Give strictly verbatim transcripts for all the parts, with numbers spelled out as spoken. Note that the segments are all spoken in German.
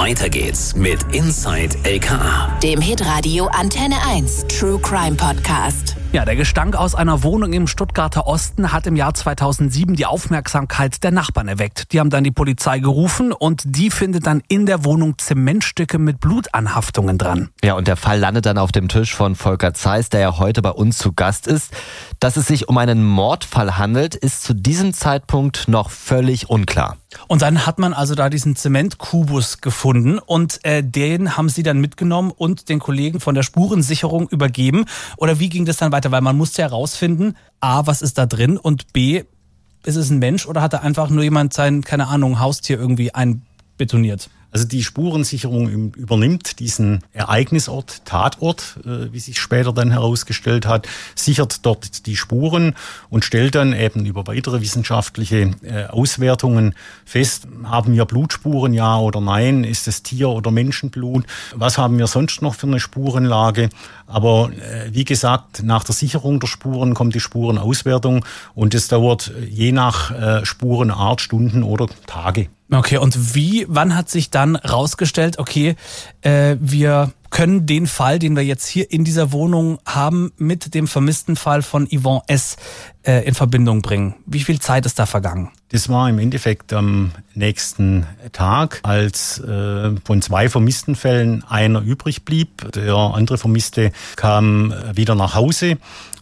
Weiter geht's mit Inside L K A, dem Hitradio Antenne eins True Crime Podcast. Ja, der Gestank aus einer Wohnung im Stuttgarter Osten hat im Jahr zweitausendsieben die Aufmerksamkeit der Nachbarn erweckt. Die haben dann die Polizei gerufen und die findet dann in der Wohnung Zementstücke mit Blutanhaftungen dran. Ja, und der Fall landet dann auf dem Tisch von Volker Zeiss, der ja heute bei uns zu Gast ist. Dass es sich um einen Mordfall handelt, ist zu diesem Zeitpunkt noch völlig unklar. Und dann hat man also da diesen Zementkubus gefunden und äh, den haben sie dann mitgenommen und den Kollegen von der Spurensicherung übergeben. Oder wie ging das dann weiter? Weil man musste ja rausfinden, A, was ist da drin und B, ist es ein Mensch oder hat da einfach nur jemand sein, keine Ahnung, Haustier irgendwie einbetoniert? Also die Spurensicherung übernimmt diesen Ereignisort, Tatort, wie sich später dann herausgestellt hat, sichert dort die Spuren und stellt dann eben über weitere wissenschaftliche Auswertungen fest, haben wir Blutspuren, ja oder nein, ist es Tier- oder Menschenblut, was haben wir sonst noch für eine Spurenlage. Aber wie gesagt, nach der Sicherung der Spuren kommt die Spurenauswertung und es dauert je nach Spurenart Stunden oder Tage. Okay, und wie, wann hat sich dann rausgestellt, okay, äh, wir können den Fall, den wir jetzt hier in dieser Wohnung haben, mit dem vermissten Fall von Yvonne S. Äh, in Verbindung bringen? Wie viel Zeit ist da vergangen? Das war im Endeffekt am nächsten Tag, als äh, von zwei vermissten Fällen einer übrig blieb. Der andere Vermisste kam wieder nach Hause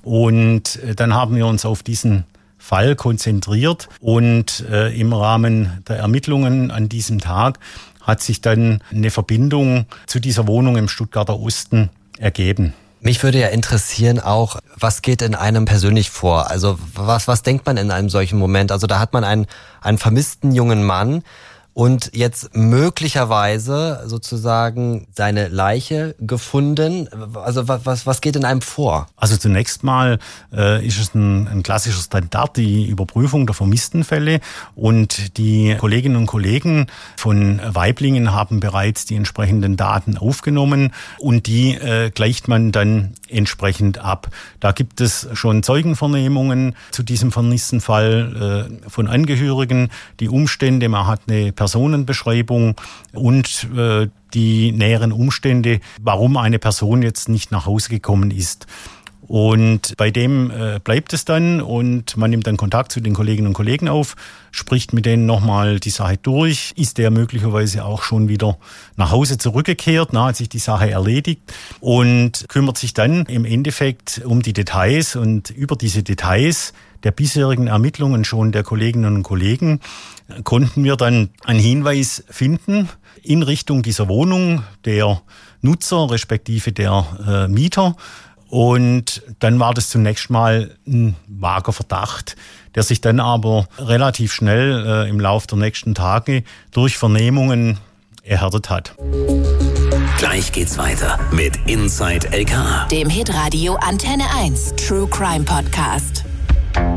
und äh, dann haben wir uns auf diesen Fall konzentriert und äh, im Rahmen der Ermittlungen an diesem Tag hat sich dann eine Verbindung zu dieser Wohnung im Stuttgarter Osten ergeben. Mich würde ja interessieren auch, was geht in einem persönlich vor? Also was, was denkt man in einem solchen Moment? Also da hat man einen, einen vermissten jungen Mann und jetzt möglicherweise sozusagen seine Leiche gefunden. Also was, was geht in einem vor? Also zunächst mal äh, ist es ein, ein klassischer Standard, die Überprüfung der vermissten Fälle. Und die Kolleginnen und Kollegen von Waiblingen haben bereits die entsprechenden Daten aufgenommen und die äh, gleicht man dann entsprechend ab. Da gibt es schon Zeugenvernehmungen zu diesem vermissten Fall äh, von Angehörigen, die Umstände, man hat eine Personenbeschreibung und äh, die näheren Umstände, warum eine Person jetzt nicht nach Hause gekommen ist. Und bei dem äh, bleibt es dann und man nimmt dann Kontakt zu den Kolleginnen und Kollegen auf, spricht mit denen nochmal die Sache durch. Ist der möglicherweise auch schon wieder nach Hause zurückgekehrt, na, hat sich die Sache erledigt und kümmert sich dann im Endeffekt um die Details und über diese Details der bisherigen Ermittlungen schon der Kolleginnen und Kollegen konnten wir dann einen Hinweis finden in Richtung dieser Wohnung, der Nutzer respektive der äh, Mieter. Und dann war das zunächst mal ein vager Verdacht, der sich dann aber relativ schnell äh, im Laufe der nächsten Tage durch Vernehmungen erhärtet hat. Gleich geht's weiter mit Inside L K A, dem Hitradio Antenne eins True Crime Podcast.